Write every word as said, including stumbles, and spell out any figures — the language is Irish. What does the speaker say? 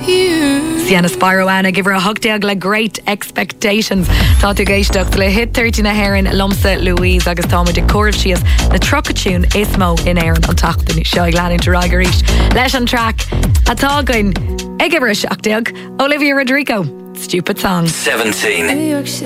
Sienna Spyro Anna, give her a hug deag le Great Expectations. Tá tú géisteach le hit thirty na Heron Lumsa Louise agus táma de cuairh sias na trocatún ismó in Éireann an tachtain seo ag leanúint rágaríis. Leis an track atá goin ag give her a seach deag Olivia Rodrigo, Stupid Song. seventeen.